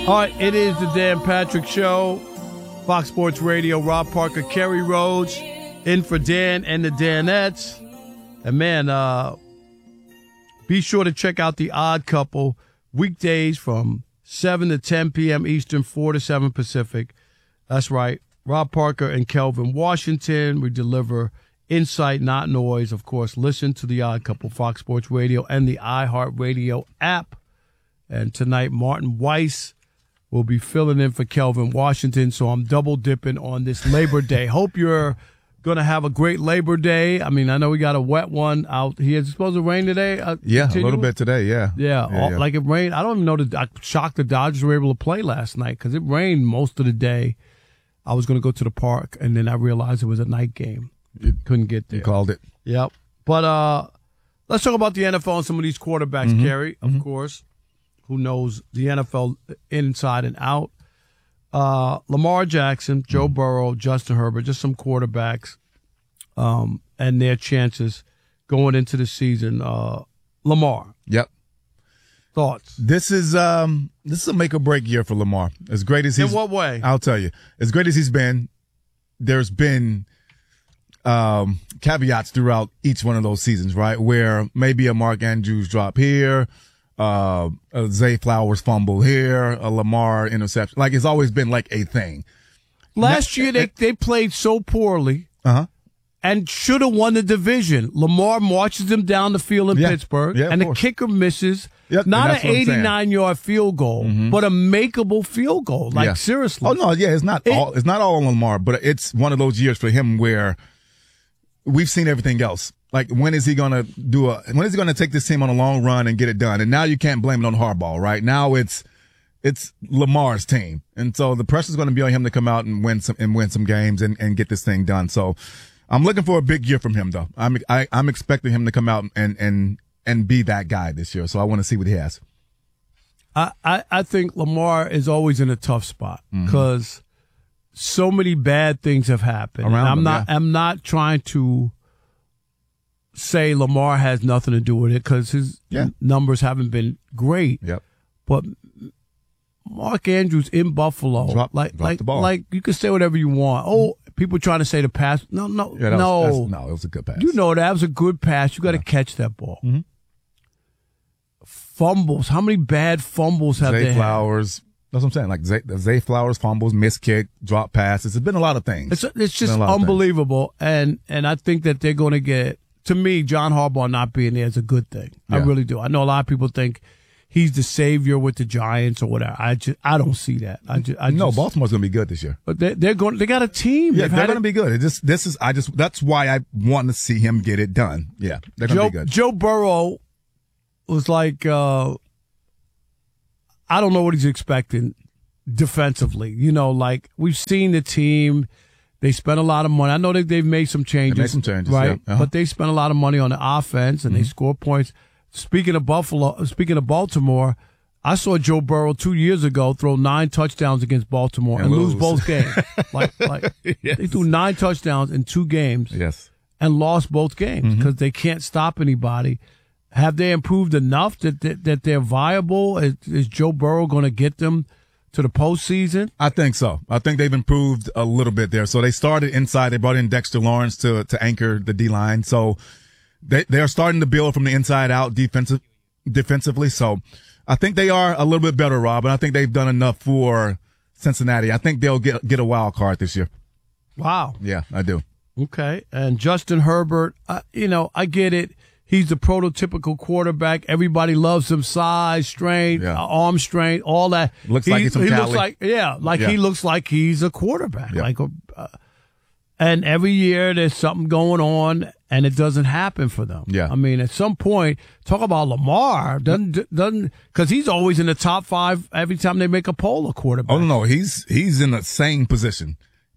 All right, it is the Dan Patrick Show, Fox Sports Radio. Rob Parker, Kerry Rhodes, in for Dan and the Danettes. And man, be sure to check out The Odd Couple weekdays from 7 to 10 p.m. Eastern, 4 to 7 Pacific. That's right. Rob Parker and Kelvin Washington. We deliver insight, not noise. Of course, listen to The Odd Couple, Fox Sports Radio, and the iHeartRadio app. And tonight, Martin Weiss will be filling in for Kelvin Washington, so I'm double dipping on this Labor Day. Hope you're going to have a great Labor Day. I mean, I know we got a wet one out here. Is it supposed to rain today? Yeah, a little bit today, yeah. Yeah. Like it rained. I don't even know. I'm shocked the Dodgers were able to play last night because it rained most of the day. I was going to go to the park, and then I realized it was a night game. Couldn't get there. You called it. Yep. But let's talk about the NFL and some of these quarterbacks, Kerry, of course. Who knows the NFL inside and out. Lamar Jackson, Joe Burrow, Justin Herbert, just some quarterbacks and their chances going into the season. Lamar. Yep. Thoughts? This is a make-or-break year for Lamar. As great as he's... In what way? I'll tell you. As great as he's been, there's been caveats throughout each one of those seasons, right? Where maybe a Mark Andrews drop here, a Zay Flowers fumble here, a Lamar interception. Like, it's always been like a thing. Last year, they played so poorly and should have won the division. Lamar marches them down the field in Pittsburgh, and the kicker misses. Yep, not an 89-yard field goal, but a makeable field goal. Like, seriously. Oh, no, yeah, it's not all on Lamar, but it's one of those years for him where we've seen everything else. Like, when is he going to take this team on a long run and get it done? And now you can't blame it on Harbaugh, right? Now it's Lamar's team. And so the pressure's going to be on him to come out and win some games and get this thing done. So I'm looking for a big year from him, though. I'm expecting him to come out and be that guy this year. So I want to see what he has. I think Lamar is always in a tough spot because so many bad things have happened. I'm not trying to say Lamar has nothing to do with it because his numbers haven't been great. Yep. But Mark Andrews in Buffalo, dropped the ball. Like you can say whatever you want. Oh, people trying to say the pass. No, it was a good pass. You know that was a good pass. You got to catch that ball. Fumbles. How many bad fumbles have they had? Zay Flowers. That's what I'm saying. Like Zay Flowers fumbles, missed kick, drop passes. It's been a lot of things. It's just unbelievable. And I think that they're going to get. To me, John Harbaugh not being there is a good thing. Yeah. I really do. I know a lot of people think he's the savior with the Giants or whatever. I don't see that. No, Baltimore's going to be good this year. But they got a team. Yeah, they're going to be good. That's why I want to see him get it done. Yeah, they're going to be good. Joe Burrow was like, I don't know what he's expecting defensively. You know, like we've seen the team. They spent a lot of money. I know that they've made some changes. Right? Yeah. But they spent a lot of money on the offense, and they score points. Speaking of Baltimore, I saw Joe Burrow 2 years ago throw 9 touchdowns against Baltimore and lose both games. They threw 9 touchdowns in 2 games and lost both games because they can't stop anybody. Have they improved enough that they're viable? Is Joe Burrow going to get them to the postseason? I think so. I think they've improved a little bit there. So they started inside. They brought in Dexter Lawrence to anchor the D-line. So they are starting to build from the inside out defensively. So I think they are a little bit better, Rob, and I think they've done enough for Cincinnati. I think they'll get a wild card this year. Wow. Yeah, I do. Okay. And Justin Herbert, I get it. He's the prototypical quarterback. Everybody loves him. Size, strength, arm strength, all that. Looks like he's from Cali. He looks like he's a quarterback. Yeah. And every year there's something going on, and it doesn't happen for them. Yeah. I mean, at some point, talk about Lamar doesn't because he's always in the top 5 every time they make a poll of quarterback. Oh no, he's in the same position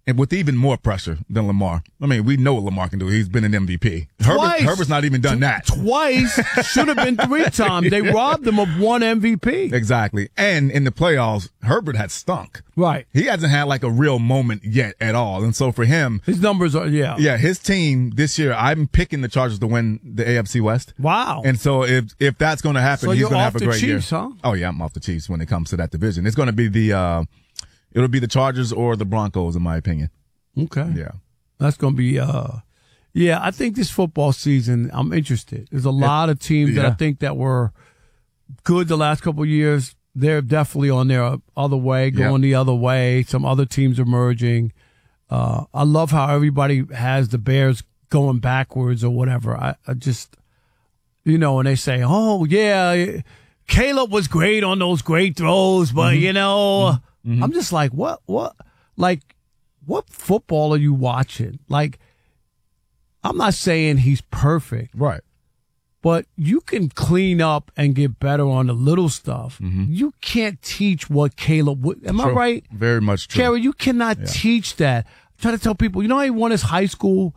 and with even more pressure than Lamar. I mean, we know what Lamar can do. He's been an MVP. Herbert's not even done that. Twice. Should have been 3 times. They robbed him of 1 MVP. Exactly. And in the playoffs, Herbert had stunk. Right. He hasn't had like a real moment yet at all. And so for him, his numbers are, Yeah, his team this year, I'm picking the Chargers to win the AFC West. Wow. And so if that's going to happen, he's going to have a great Chiefs, year. Huh? Oh, yeah, I'm off the Chiefs when it comes to that division. It's going to be it'll be the Chargers or the Broncos, in my opinion. Okay. Yeah. That's going to be, I think this football season, I'm interested. There's a lot of teams that I think that were good the last couple of years. They're definitely on their other way, going the other way. Some other teams emerging. I love how everybody has the Bears going backwards or whatever. I just, and they say, oh, yeah, Caleb was great on those great throws, but, I'm just like, what? Like, what football are you watching? Like, I'm not saying he's perfect. Right. But you can clean up and get better on the little stuff. You can't teach what Caleb would. Am I right? Very much true. Kerry, you cannot teach that. I try to tell people, how he won his high school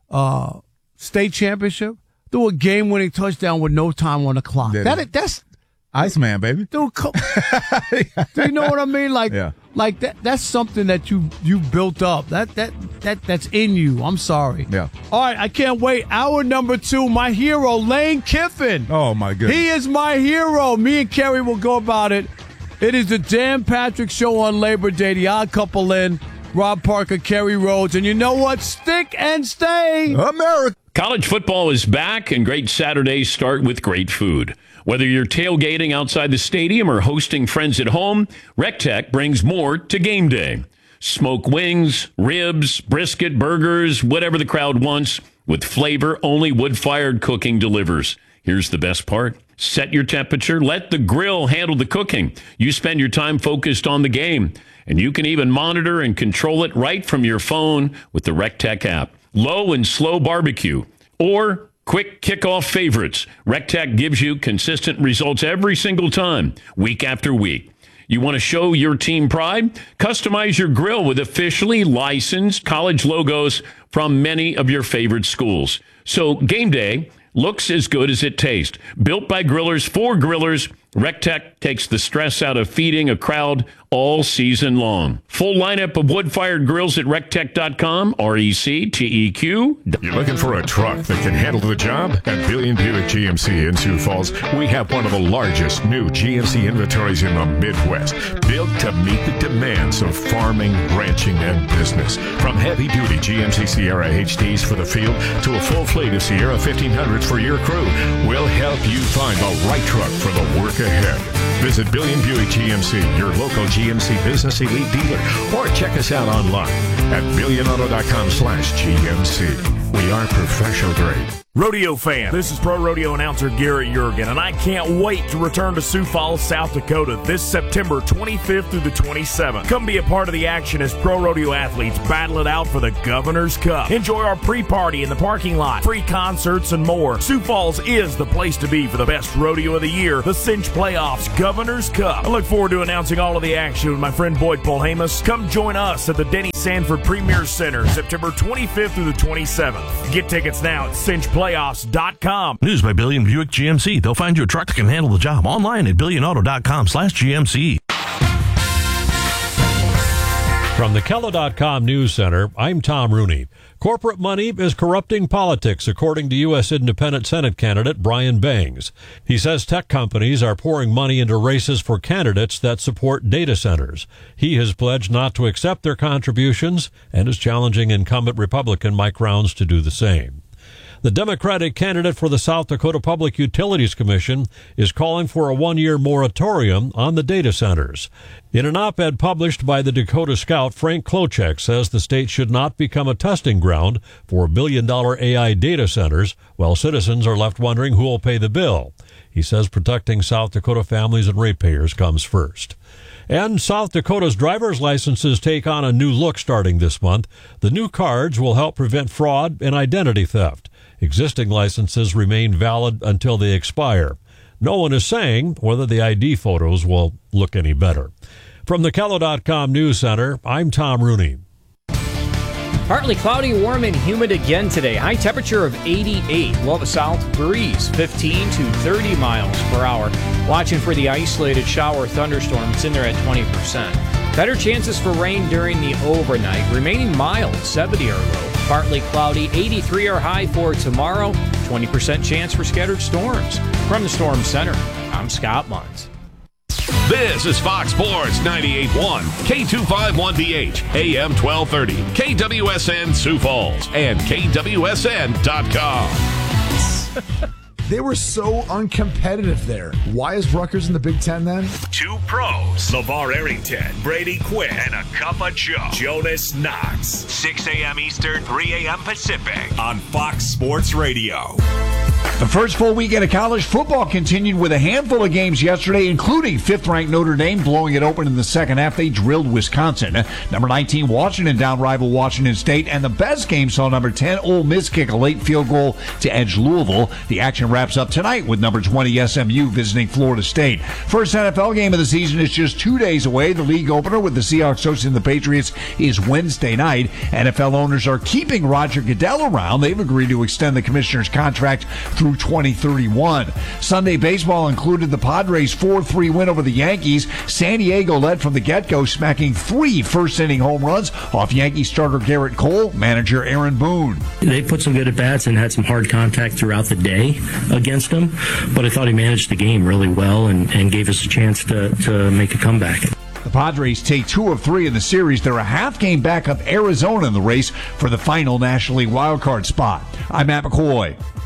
state championship? Threw a game-winning touchdown with no time on the clock. That's Iceman, baby. Dude, do you know what I mean? Like, that's something that you built up. That's in you. I'm sorry. Yeah. All right, I can't wait. Hour number 2, my hero, Lane Kiffin. Oh my goodness. He is my hero. Me and Kerry will go about it. It is the Dan Patrick Show on Labor Day. The Odd Couple in. Rob Parker, Kerry Rhodes, and you know what? Stick and stay. America. College football is back, and great Saturdays start with great food. Whether you're tailgating outside the stadium or hosting friends at home, RecTech brings more to game day. Smoke wings, ribs, brisket, burgers, whatever the crowd wants, with flavor only wood-fired cooking delivers. Here's the best part. Set your temperature. Let the grill handle the cooking. You spend your time focused on the game, and you can even monitor and control it right from your phone with the RecTech app. Low and slow barbecue or quick kickoff favorites. RecTech gives you consistent results every single time, week after week. You want to show your team pride? Customize your grill with officially licensed college logos from many of your favorite schools. So game day looks as good as it tastes. Built by grillers for grillers, RecTech takes the stress out of feeding a crowd all season long. Full lineup of wood-fired grills at rectech.com, RECTEQ. You're looking for a truck that can handle the job? At Billion Buick GMC in Sioux Falls, we have one of the largest new GMC inventories in the Midwest, built to meet the demands of farming, ranching, and business. From heavy-duty GMC Sierra HDs for the field to a full fleet of Sierra 1500s for your crew, we'll help you find the right truck for the work ahead. Visit Billion Buick GMC, your local GMC Business Elite dealer, or check us out online at billionauto.com/GMC. We are professional grade. Rodeo fan, this is pro rodeo announcer Garrett Jurgen, and I can't wait to return to Sioux Falls, South Dakota this September 25th through the 27th. Come be a part of the action as pro rodeo athletes battle it out for the Governor's Cup. Enjoy our pre-party in the parking lot, free concerts, and more. Sioux Falls is the place to be for the best rodeo of the year, the Cinch Playoffs Governor's Cup. I look forward to announcing all of the action with my friend Boyd Polhamus. Come join us at the Denny Sanford Premier Center, September 25th through the 27th. Get tickets now at cinchplayoffs.com. News by Billion Buick GMC. They'll find you a truck that can handle the job online at billionauto.com/GMC. From the Kello.com News Center, I'm Tom Rooney. Corporate money is corrupting politics, according to U.S. Independent Senate candidate Brian Bangs. He says tech companies are pouring money into races for candidates that support data centers. He has pledged not to accept their contributions and is challenging incumbent Republican Mike Rounds to do the same. The Democratic candidate for the South Dakota Public Utilities Commission is calling for a one-year moratorium on the data centers. In an op-ed published by the Dakota Scout, Frank Klochek says the state should not become a testing ground for billion-dollar AI data centers, while citizens are left wondering who will pay the bill. He says protecting South Dakota families and ratepayers comes first. And South Dakota's driver's licenses take on a new look starting this month. The new cards will help prevent fraud and identity theft. Existing licenses remain valid until they expire. No one is saying whether the ID photos will look any better. From the Kello.com News Center, I'm Tom Rooney. Partly cloudy, warm, and humid again today. High temperature of 88. We'll have a south breeze, 15 to 30 miles per hour. Watching for the isolated shower thunderstorm. It's in there at 20%. Better chances for rain during the overnight. Remaining mild, 70 or low. Partly cloudy, 83 or high for tomorrow. 20% chance for scattered storms. From the Storm Center, I'm Scott Munz. This is Fox Sports 98.1, K251DH, AM 1230, KWSN Sioux Falls, and KWSN.com. They were so uncompetitive there. Why is Rutgers in the Big Ten then? Two pros, LeVar Arrington, Brady Quinn, and a cup of Joe, Jonas Knox. 6 a.m. Eastern, 3 a.m. Pacific on Fox Sports Radio. The first full weekend of college football continued with a handful of games yesterday, including 5th-ranked Notre Dame blowing it open in the second half. They drilled Wisconsin. Number 19 Washington down rival Washington State, and the best game saw number 10 Ole Miss kick a late field goal to edge Louisville. The action wraps up tonight with number 20 SMU visiting Florida State. First NFL game of the season is just 2 days away. The league opener with the Seahawks hosting the Patriots is Wednesday night. NFL owners are keeping Roger Goodell around. They've agreed to extend the commissioner's contract through 2031. Sunday baseball included the Padres' 4-3 win over the Yankees. San Diego led from the get-go, smacking 3 first-inning home runs off Yankee starter Garrett Cole, manager Aaron Boone. They put some good at-bats and had some hard contact throughout the day against him, but I thought he managed the game really well and gave us a chance to make a comeback. The Padres take 2 of 3 in the series. They're a half game back of Arizona in the race for the final National League wildcard spot. I'm Matt McCoy.